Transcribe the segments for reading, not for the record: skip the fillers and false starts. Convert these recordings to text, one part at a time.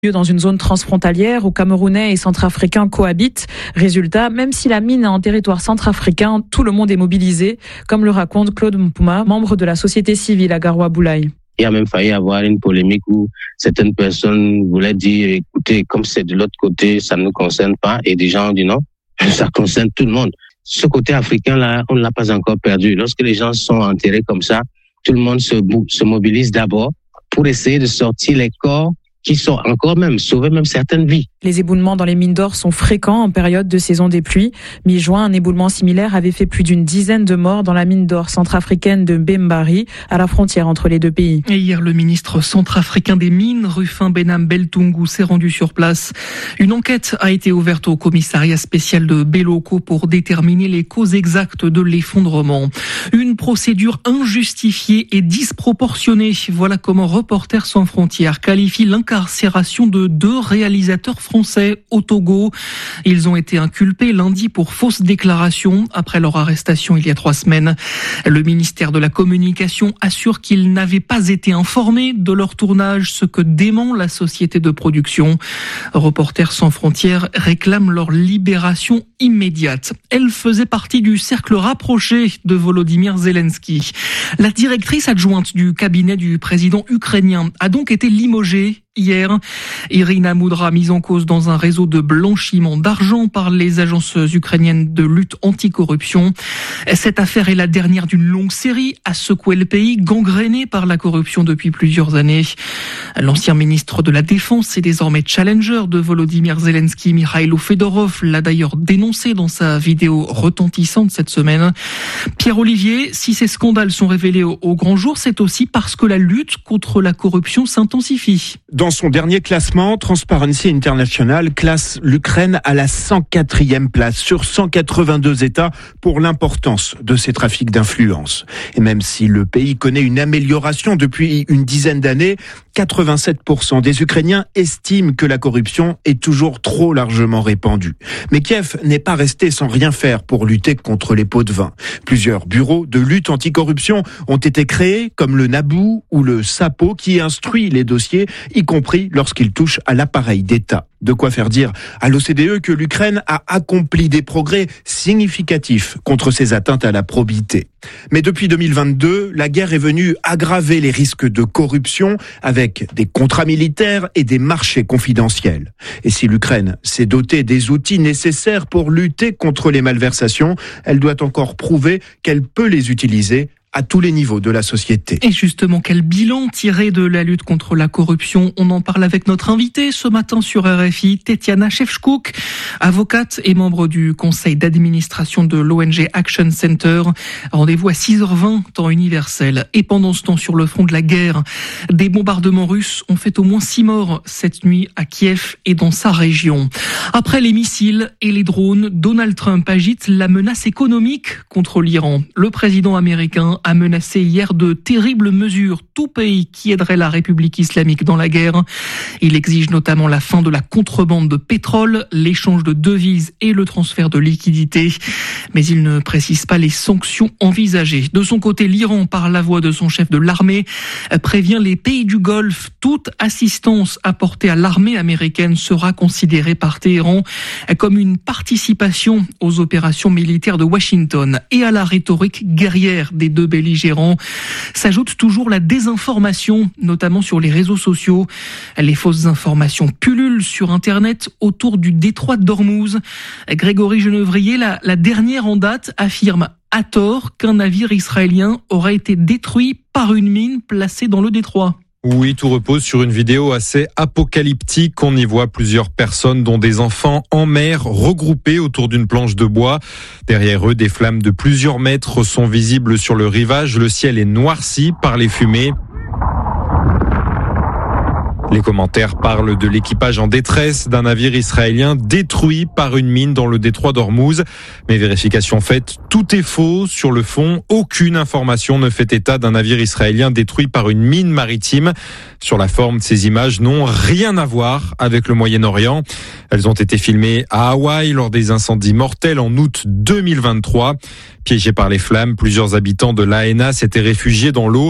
Dans une zone transfrontalière où Camerounais et Centrafricains cohabitent. Résultat, même si la mine est en territoire centrafricain, tout le monde est mobilisé, comme le raconte Claude Mpuma, membre de la société civile à Garoua-Boulaye. Il a même failli avoir une polémique où certaines personnes voulaient dire, écoutez, comme c'est de l'autre côté, ça ne nous concerne pas. Et des gens ont dit non, ça concerne tout le monde. Ce côté africain-là, on ne l'a pas encore perdu. Lorsque les gens sont enterrés comme ça, tout le monde se mobilise d'abord pour essayer de sortir les corps qui sont encore même, sauver même certaines vies. Les éboulements dans les mines d'or sont fréquents en période de saison des pluies. Mi-juin, un éboulement similaire avait fait plus d'une dizaine de morts dans la mine d'or centrafricaine de Bembari, à la frontière entre les deux pays. Et hier, le ministre centrafricain des Mines, Rufin Benam Beltungu, s'est rendu sur place. Une enquête a été ouverte au commissariat spécial de Beloko pour déterminer les causes exactes de l'effondrement. Une procédure injustifiée et disproportionnée. Voilà comment Reporters sans frontières qualifie l'incarcération de 2 réalisateurs français au Togo. Ils ont été inculpés lundi pour fausses déclarations après leur arrestation il y a 3 semaines. Le ministère de la Communication assure qu'ils n'avaient pas été informés de leur tournage, ce que dément la société de production. Reporters sans frontières réclament leur libération immédiate. Elle faisait partie du cercle rapproché de Volodymyr Zelensky. La directrice adjointe du cabinet du président ukrainien a donc été limogée hier. Irina Moudra, mise en cause dans un réseau de blanchiment d'argent par les agences ukrainiennes de lutte anticorruption. Cette affaire est la dernière d'une longue série à secouer le pays, gangréné par la corruption depuis plusieurs années. L'ancien ministre de la Défense et désormais challenger de Volodymyr Zelensky, Mikhailo Fedorov, l'a d'ailleurs dénoncé dans sa vidéo retentissante cette semaine. Pierre Olivier, si ces scandales sont révélés au grand jour, c'est aussi parce que la lutte contre la corruption s'intensifie. Dans son dernier classement, Transparency International classe l'Ukraine à la 104e place sur 182 États pour l'importance de ces trafics d'influence. Et même si le pays connaît une amélioration depuis une dizaine d'années, 87% des Ukrainiens estiment que la corruption est toujours trop largement répandue. Mais Kiev n'est pas resté sans rien faire pour lutter contre les pots de vin. Plusieurs bureaux de lutte anticorruption ont été créés, comme le NABU ou le SAPO, qui instruit les dossiers, y compris lorsqu'ils touchent à l'appareil d'État. De quoi faire dire à l'OCDE que l'Ukraine a accompli des progrès significatifs contre ces atteintes à la probité. Mais depuis 2022, la guerre est venue aggraver les risques de corruption avec des contrats militaires et des marchés confidentiels. Et si l'Ukraine s'est dotée des outils nécessaires pour lutter contre les malversations, elle doit encore prouver qu'elle peut les utiliser à tous les niveaux de la société. Et justement, quel bilan tiré de la lutte contre la corruption? On en parle avec notre invitée ce matin sur RFI, Tetiana Shevchkouk, avocate et membre du conseil d'administration de l'ONG Action Center. Rendez-vous à 6h20, temps universel. Et pendant ce temps, sur le front de la guerre, des bombardements russes ont fait au moins 6 morts cette nuit à Kiev et dans sa région. Après les missiles et les drones, Donald Trump agite la menace économique contre l'Iran. Le président américain a menacé hier de terribles mesures, tout pays qui aiderait la République islamique dans la guerre. Il exige notamment la fin de la contrebande de pétrole, l'échange de devises et le transfert de liquidités. Mais il ne précise pas les sanctions envisagées. De son côté, l'Iran, par la voix de son chef de l'armée, prévient les pays du Golfe. Toute assistance apportée à l'armée américaine sera considérée par Téhéran comme une participation aux opérations militaires de Washington. Et à la rhétorique guerrière des deux belligérants s'ajoute toujours la désinformation, notamment sur les réseaux sociaux. Les fausses informations pullulent sur Internet autour du détroit d'Ormuz. Grégory Genevrier, la dernière en date, affirme à tort qu'un navire israélien aurait été détruit par une mine placée dans le détroit. Oui, tout repose sur une vidéo assez apocalyptique. On y voit plusieurs personnes, dont des enfants, en mer, regroupés autour d'une planche de bois. Derrière eux, des flammes de plusieurs mètres sont visibles sur le rivage. Le ciel est noirci par les fumées. Les commentaires parlent de l'équipage en détresse d'un navire israélien détruit par une mine dans le détroit d'Ormuz. Mais vérification faite, tout est faux. Sur le fond, aucune information ne fait état d'un navire israélien détruit par une mine maritime. Sur la forme, ces images n'ont rien à voir avec le Moyen-Orient. Elles ont été filmées à Hawaï lors des incendies mortels en août 2023. Piégés par les flammes, plusieurs habitants de l'Aena s'étaient réfugiés dans l'eau.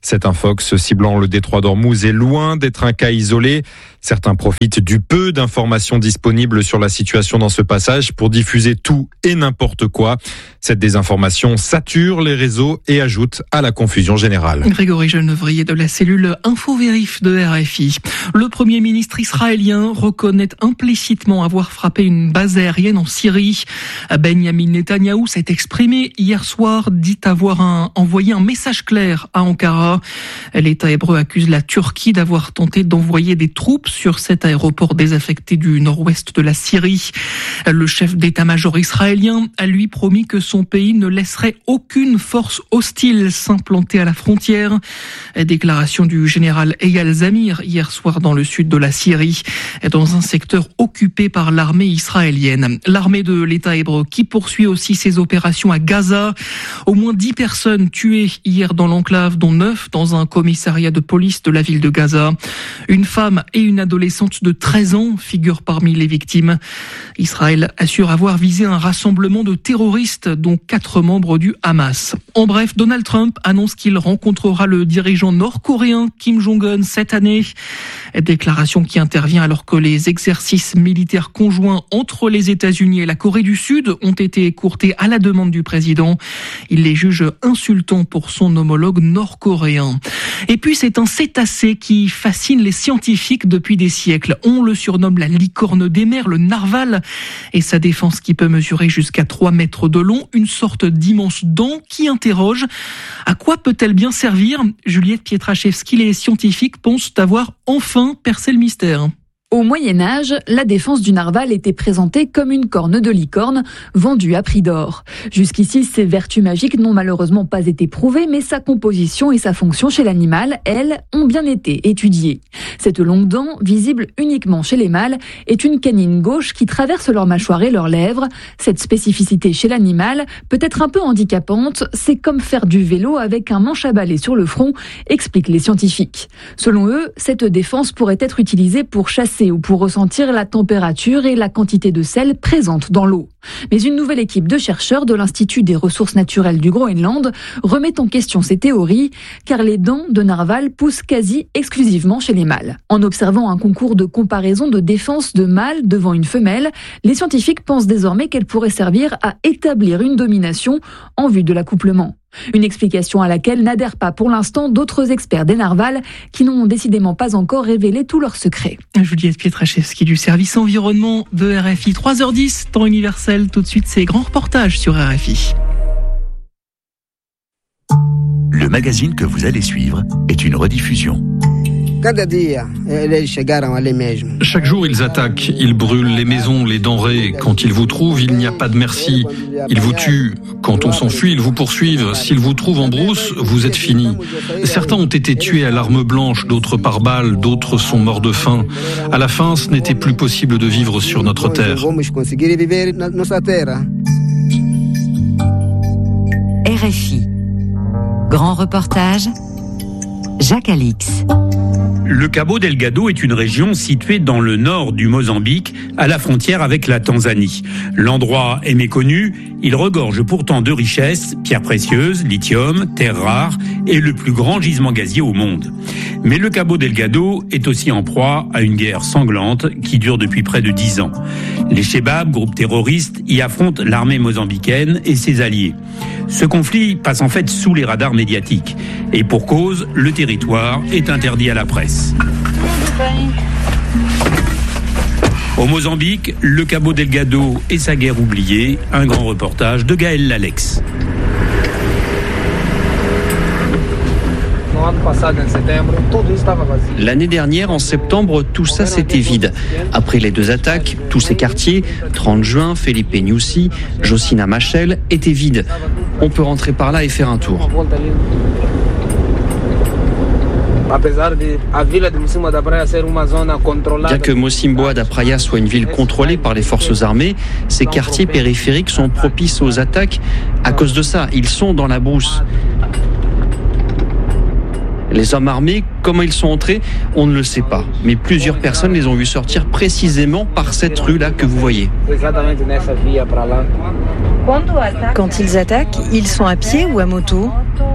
Cet infox ciblant le détroit d'Ormuz est loin d'être un cas isolé. Certains profitent du peu d'informations disponibles sur la situation dans ce passage pour diffuser tout et n'importe quoi. Cette désinformation sature les réseaux et ajoute à la confusion générale. Grégory Genevrier de la cellule InfoVérif de RFI. Le Premier ministre israélien reconnaît implicitement avoir frappé une base aérienne en Syrie. Benjamin Netanyahou s'est exprimé hier soir, dit avoir envoyé un message clair à Ankara. L'État hébreu accuse la Turquie d'avoir tenté d'envoyer des troupes sur cet aéroport désaffecté du nord-ouest de la Syrie. Le chef d'état-major israélien a lui promis que son pays ne laisserait aucune force hostile s'implanter à la frontière. Déclaration du général Eyal Zamir hier soir dans le sud de la Syrie, dans un secteur occupé par l'armée israélienne. L'armée de l'État hébreu qui poursuit aussi ses opérations à Gaza. Au moins 10 personnes tuées hier dans l'enclave, dont 9 dans un commissariat de police de la ville de Gaza. Une femme et une adolescente de 13 ans figurent parmi les victimes. Israël assure avoir visé un rassemblement de terroristes, dont 4 membres du Hamas. En bref, Donald Trump annonce qu'il rencontrera le dirigeant nord-coréen Kim Jong-un cette année. Déclaration qui intervient alors que les exercices militaires conjoints entre les États-Unis et la Corée du Sud ont été écourtés à la demande du président. Il les juge insultants pour son homologue nord-coréen. Et puis c'est un cétacé qui fascine les scientifiques depuis des siècles. On le surnomme la licorne des mers, le narval, et sa défense qui peut mesurer jusqu'à 3 mètres de long, une sorte d'immense dent qui interroge. À quoi peut-elle bien servir ? Juliette Pietraszewski, les scientifiques pensent avoir enfin percé le mystère. Au Moyen-Âge, la défense du narval était présentée comme une corne de licorne vendue à prix d'or. Jusqu'ici, ses vertus magiques n'ont malheureusement pas été prouvées, mais sa composition et sa fonction chez l'animal, elles, ont bien été étudiées. Cette longue dent, visible uniquement chez les mâles, est une canine gauche qui traverse leur mâchoire et leurs lèvres. Cette spécificité chez l'animal peut être un peu handicapante. C'est comme faire du vélo avec un manche à balai sur le front, expliquent les scientifiques. Selon eux, cette défense pourrait être utilisée pour chasser ou pour ressentir la température et la quantité de sel présente dans l'eau. Mais une nouvelle équipe de chercheurs de l'Institut des ressources naturelles du Groenland remet en question ces théories, car les dents de narval poussent quasi exclusivement chez les mâles. En observant un concours de comparaison de défense de mâles devant une femelle, les scientifiques pensent désormais qu'elle pourrait servir à établir une domination en vue de l'accouplement. Une explication à laquelle n'adhèrent pas pour l'instant d'autres experts des narvals qui n'ont décidément pas encore révélé tous leurs secrets. Juliette Pietraszewski du service environnement de RFI. 3h10, temps universel. Tout de suite, c'est grand reportage sur RFI. Le magazine que vous allez suivre est une rediffusion. Chaque jour, ils attaquent, ils brûlent les maisons, les denrées. Quand ils vous trouvent, il n'y a pas de merci. Ils vous tuent. Quand on s'enfuit, ils vous poursuivent. S'ils vous trouvent en brousse, vous êtes finis. Certains ont été tués à l'arme blanche, d'autres par balle, d'autres sont morts de faim. À la fin, ce n'était plus possible de vivre sur notre terre. RFI. Grand reportage, Jacques Alix. Le Cabo Delgado est une région située dans le nord du Mozambique, à la frontière avec la Tanzanie. L'endroit est méconnu, il regorge pourtant de richesses, pierres précieuses, lithium, terres rares et le plus grand gisement gazier au monde. Mais le Cabo Delgado est aussi en proie à une guerre sanglante qui dure depuis près de 10 ans. Les Chebab, groupe terroriste, y affrontent l'armée mozambicaine et ses alliés. Ce conflit passe en fait sous les radars médiatiques. Et pour cause, le territoire est interdit à la presse. Au Mozambique, le Cabo Delgado et sa guerre oubliée, un grand reportage de Gaël Lalex. L'année dernière, en septembre, tout ça c'était vide. Après les 2 attaques, tous ces quartiers, 30 juin, Felipe Nyusi, Josina Machel, étaient vides. On peut rentrer par là et faire un tour. Bien que Mocimboa da Praia soit une ville contrôlée par les forces armées, ces quartiers périphériques sont propices aux attaques. À cause de ça, ils sont dans la brousse. Les hommes armés, comment ils sont entrés, on ne le sait pas. Mais plusieurs personnes les ont vus sortir précisément par cette rue-là que vous voyez. Quand ils attaquent, ils sont à pied ou à moto ?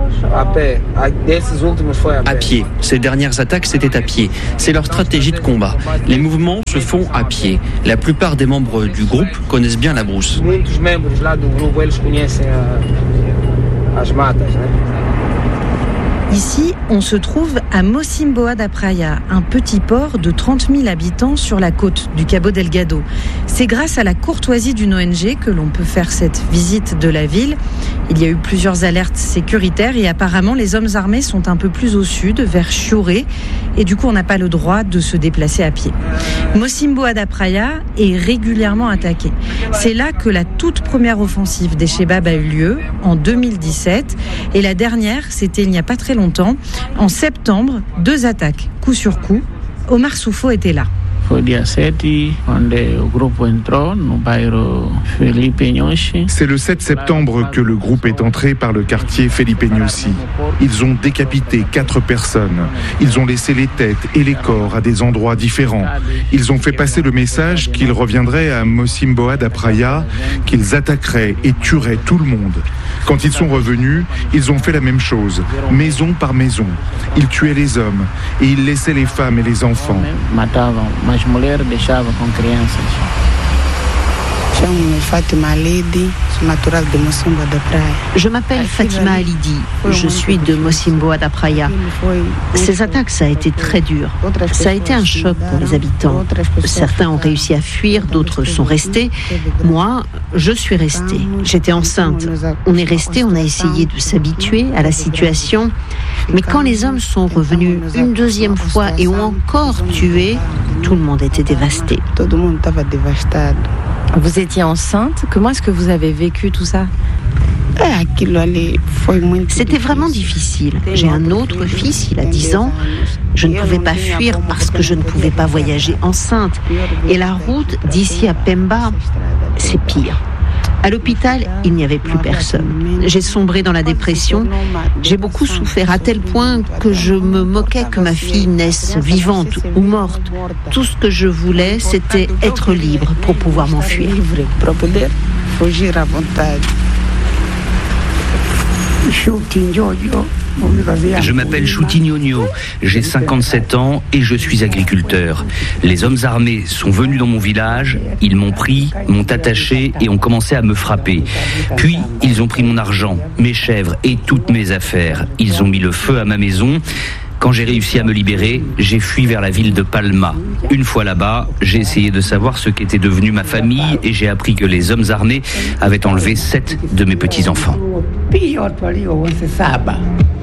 À pied. Ces dernières attaques, c'était à pied. C'est leur stratégie de combat. Les mouvements se font à pied. La plupart des membres du groupe connaissent bien la brousse. Ici, on se trouve à Mocimboa da Praia, un petit port de 30 000 habitants sur la côte du Cabo Delgado. C'est grâce à la courtoisie d'une ONG que l'on peut faire cette visite de la ville. Il y a eu plusieurs alertes sécuritaires et apparemment les hommes armés sont un peu plus au sud, vers Chiuré, et du coup on n'a pas le droit de se déplacer à pied. Mocimboa da Praia est régulièrement attaqué. C'est là que la toute première offensive des Chebab a eu lieu, en 2017, et la dernière, c'était il n'y a pas très longtemps, en septembre, 2 attaques, coup sur coup. Omar Soufo était là. C'est le 7 septembre que le groupe est entré par le quartier Felipe Nussi. Ils ont décapité 4 personnes. Ils ont laissé les têtes et les corps à des endroits différents. Ils ont fait passer le message qu'ils reviendraient à Mocimboa da Praia, qu'ils attaqueraient et tueraient tout le monde. Quand ils sont revenus, ils ont fait la même chose, maison par maison. Ils tuaient les hommes et ils laissaient les femmes et les enfants. Je m'appelle Fatima Alidi, je suis de Mocimboa da Praia. Ces attaques, ça a été très dur. Ça a été un choc pour les habitants. Certains ont réussi à fuir, d'autres sont restés. Moi, je suis restée. J'étais enceinte. On est resté, on a essayé de s'habituer à la situation. Mais quand les hommes sont revenus une deuxième fois et ont encore tué, tout le monde était dévasté. Vous étiez enceinte. Comment est-ce que vous avez vécu tout ça ? C'était vraiment difficile. J'ai un autre fils, il a 10 ans. Je ne pouvais pas fuir parce que je ne pouvais pas voyager enceinte. Et la route d'ici à Pemba, c'est pire. À l'hôpital, il n'y avait plus personne. J'ai sombré dans la dépression. J'ai beaucoup souffert à tel point que je me moquais que ma fille naisse vivante ou morte. Tout ce que je voulais, c'était être libre pour pouvoir m'enfuir. Je m'appelle Choutinho, j'ai 57 ans et je suis agriculteur. Les hommes armés sont venus dans mon village, ils m'ont pris, m'ont attaché et ont commencé à me frapper. Puis, ils ont pris mon argent, mes chèvres et toutes mes affaires. Ils ont mis le feu à ma maison. Quand j'ai réussi à me libérer, j'ai fui vers la ville de Palma. Une fois là-bas, j'ai essayé de savoir ce qu'était devenue ma famille et j'ai appris que les hommes armés avaient enlevé 7 de mes petits-enfants.